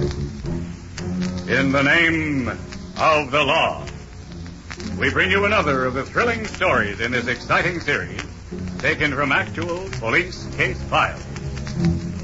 In the name of the law, we bring you another of the thrilling stories in this exciting series, taken from actual police case files.